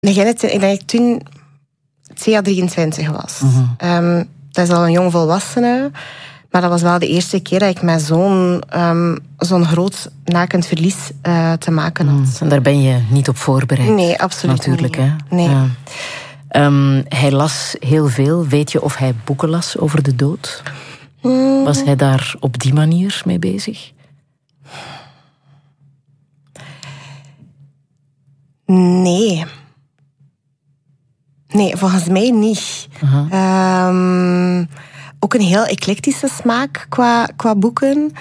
Ik denk dat ik toen 2 à 23 was. Mm-hmm. Dat is al een jong volwassene. Maar dat was wel de eerste keer dat ik met zo'n groot nakend verlies te maken had. En daar ben je niet op voorbereid? Nee, absoluut natuurlijk, niet. Hè? Nee. Ja. Hij las heel veel. Weet je of hij boeken las over de dood? Was hij daar op die manier mee bezig? Nee, volgens mij niet. Ook een heel eclectische smaak qua boeken.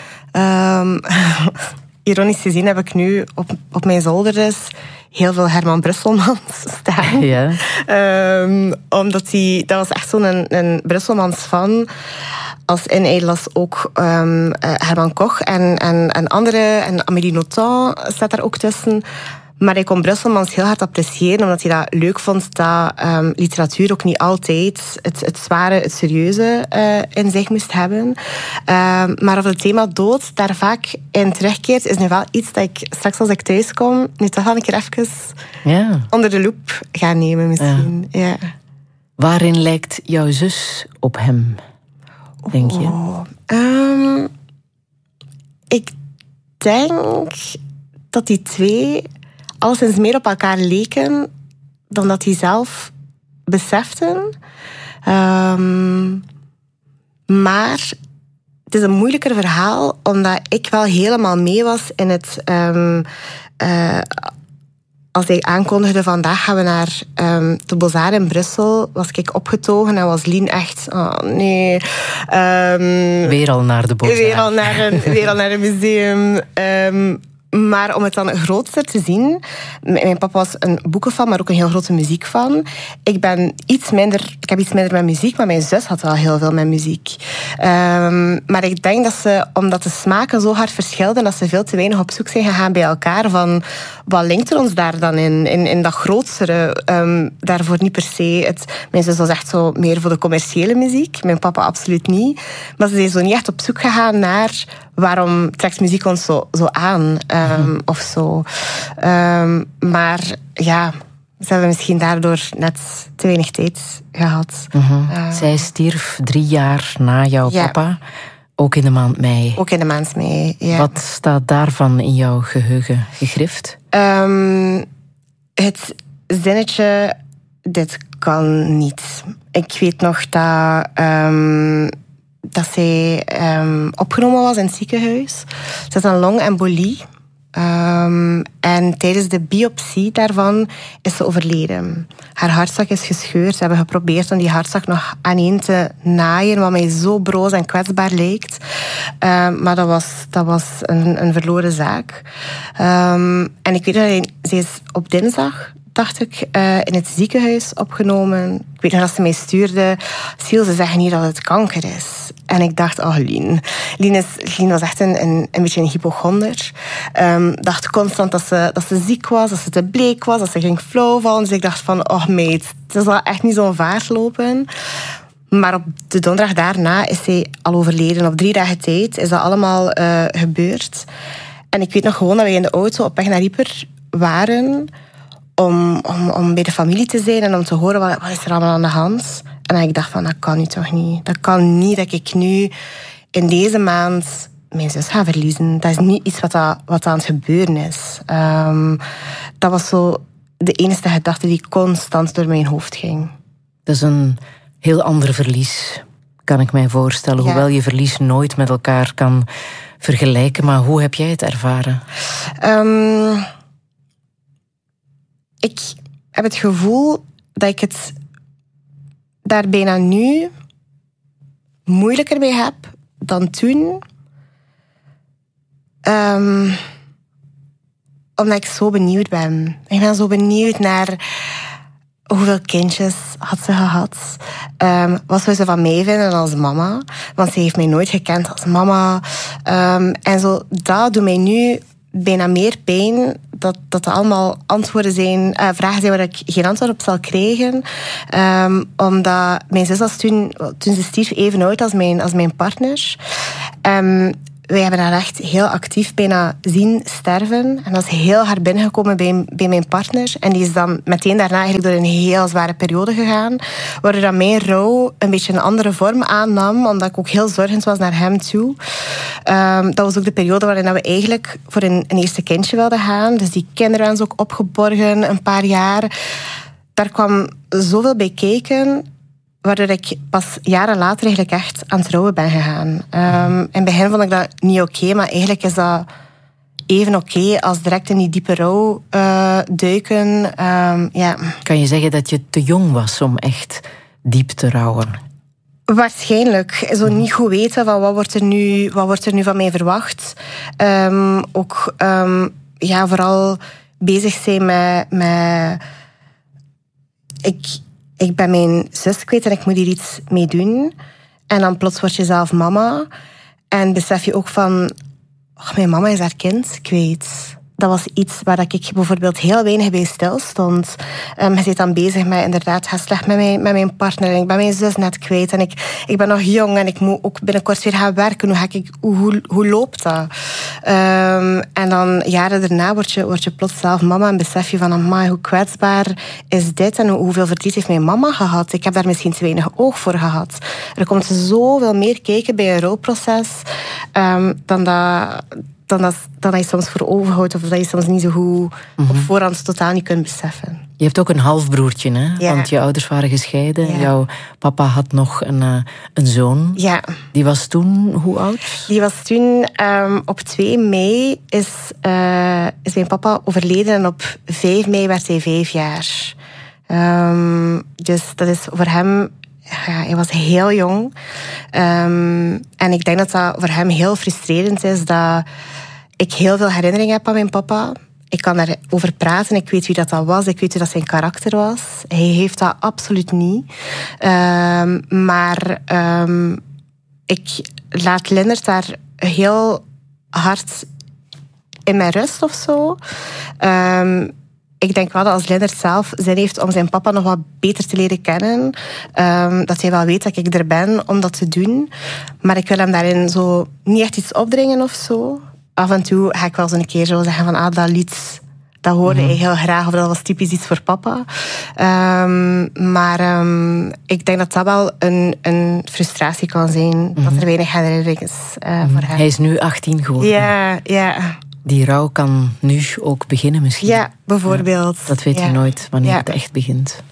Ironisch gezien heb ik nu op mijn zolder dus heel veel Herman Brusselmans staan. Ja. Omdat dat was echt zo'n een Brusselmans fan. En hij las ook Herman Koch en andere. En Amélie Nothomb staat daar ook tussen. Maar hij kon Brusselmans heel hard appreciëren, omdat hij dat leuk vond dat literatuur ook niet altijd het zware, het serieuze in zich moest hebben. Maar of het thema dood daar vaak in terugkeert, is nu wel iets dat ik straks als ik thuis kom, nu toch wel een keer even onder de loep ga nemen misschien. Ja. Waarin lijkt jouw zus op hem, denk je? Ik denk dat die twee alleszins meer op elkaar leken dan dat die zelf beseften. Maar het is een moeilijker verhaal, omdat ik wel helemaal mee was in het... als hij aankondigde, vandaag gaan we naar de Beaux-Arts in Brussel, was ik opgetogen en was Lien echt... Oh, nee. Weer al naar de Beaux-Arts. Weer al naar een museum. Maar om het dan groter te zien... Mijn papa was een boekenfan, maar ook een heel grote muziekfan. Ik heb iets minder met muziek, maar mijn zus had wel heel veel met muziek. Maar ik denk dat ze, omdat de smaken zo hard verschilden, dat ze veel te weinig op zoek zijn gegaan bij elkaar van wat linkt er ons daar dan in dat grotere. Daarvoor niet per se. Mijn zus was echt zo meer voor de commerciële muziek. Mijn papa absoluut niet. Maar ze zijn zo niet echt op zoek gegaan naar... Waarom trekt muziek ons zo aan? Of zo. Maar ja, ze hebben misschien daardoor net te weinig tijd gehad. Zij stierf 3 jaar na jouw papa. Ook in de maand mei. Ook in de maand mei, ja. Wat staat daarvan in jouw geheugen gegrift? Het zinnetje... Dit kan niet. Ik weet nog dat zij opgenomen was in het ziekenhuis. Ze had een longembolie. En tijdens de biopsie daarvan is ze overleden. Haar hartzak is gescheurd. Ze hebben geprobeerd om die hartzak nog aaneen te naaien, wat mij zo broos en kwetsbaar lijkt. Maar dat was een verloren zaak. En ik weet dat ze is op dinsdag... dacht ik, in het ziekenhuis opgenomen. Ik weet nog dat ze mij stuurde. Siel, ze zeggen hier dat het kanker is. En ik dacht, Lien. Lien was echt een beetje een hypochonder. Dacht constant dat ze ziek was, dat ze te bleek was, dat ze ging flauwvallen. Dus ik dacht van, meid, het zal echt niet zo'n vaart lopen. Maar op de donderdag daarna is zij al overleden. Op 3 dagen tijd is dat allemaal gebeurd. En ik weet nog gewoon dat wij in de auto op weg naar Ieper waren... Om bij de familie te zijn en om te horen wat is er allemaal aan de hand. En ik dacht van, dat kan nu toch niet. Dat kan niet dat ik nu in deze maand mijn zus ga verliezen. Dat is niet iets wat aan het gebeuren is. Dat was zo de enige gedachte die constant door mijn hoofd ging. Dat is een heel ander verlies, kan ik mij voorstellen. Ja. Hoewel je verlies nooit met elkaar kan vergelijken. Maar hoe heb jij het ervaren? Ik heb het gevoel dat ik het daar bijna nu moeilijker mee heb dan toen. Omdat ik zo benieuwd ben. Ik ben zo benieuwd naar hoeveel kindjes had ze gehad. Wat zou ze van mij vinden als mama? Want ze heeft mij nooit gekend als mama. En zo, dat doet mij nu bijna meer pijn dat er allemaal antwoorden zijn, vragen zijn waar ik geen antwoord op zal krijgen. Omdat mijn zus was toen ze stierf even oud als mijn partner. wij hebben haar echt heel actief bijna zien sterven. En dat is heel hard binnengekomen bij mijn partner. En die is dan meteen daarna eigenlijk door een heel zware periode gegaan. Waardoor dat mijn rouw een beetje een andere vorm aannam. Omdat ik ook heel zorgend was naar hem toe. Dat was ook de periode waarin we eigenlijk voor een eerste kindje wilden gaan. Dus die kinderwens ook opgeborgen, een paar jaar. Daar kwam zoveel bij kijken, waardoor ik pas jaren later eigenlijk echt aan het rouwen ben gegaan. In het begin vond ik dat niet oké, maar eigenlijk is dat even oké als direct in die diepe rouw duiken. Kan je zeggen dat je te jong was om echt diep te rouwen? Waarschijnlijk. Zo niet goed weten van wat wordt er nu van mij verwacht. Vooral bezig zijn met ik ben mijn zus kwijt en ik moet hier iets mee doen. En dan plots word je zelf mama. En besef je ook van, mijn mama is haar kind kwijt. Dat was iets waar ik bijvoorbeeld heel weinig bij stil stond. Je zit dan bezig met inderdaad, ga slecht met mijn partner. En ik ben mijn zus net kwijt. En ik ben nog jong en ik moet ook binnenkort weer gaan werken. Hoe loopt dat? En dan jaren daarna word je plots zelf mama en besef je van, amai, hoe kwetsbaar is dit? En hoeveel verdriet heeft mijn mama gehad? Ik heb daar misschien te weinig oog voor gehad. Er komt zoveel meer kijken bij een rouwproces dan dat je soms voor ogen houdt of dat je soms niet zo goed op voorhand totaal niet kunt beseffen. Je hebt ook een halfbroertje, hè? Ja. Want je ouders waren gescheiden. Ja. Jouw papa had nog een zoon. Ja. Die was toen hoe oud? Die was toen op 2 mei is mijn papa overleden en op 5 mei werd hij 5 jaar. Dus dat is voor hem... Ja, hij was heel jong. En ik denk dat dat voor hem heel frustrerend is dat ik heel veel herinneringen heb aan mijn papa. Ik kan daarover praten. Ik weet wie dat was. Ik weet hoe dat zijn karakter was. Hij heeft dat absoluut niet. Maar ik laat Lindert daar heel hard in mijn rust of zo. Ik denk wel dat als Lindert zelf zin heeft om zijn papa nog wat beter te leren kennen, dat hij wel weet dat ik er ben om dat te doen. Maar ik wil hem daarin zo niet echt iets opdringen of zo. Af en toe ga ik wel zo een keer zo zeggen van, dat lied, dat hoorde hij heel graag, of dat was typisch iets voor papa. Maar ik denk dat dat wel een frustratie kan zijn, dat er weinig herinnering is voor hem. Hij is nu 18 geworden. Ja. Die rouw kan nu ook beginnen misschien. Ja, bijvoorbeeld. Dat weet je nooit wanneer het echt begint.